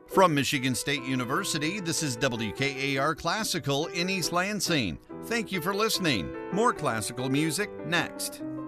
From Michigan State University, this is WKAR Classical in East Lansing. Thank you for listening. More classical music next.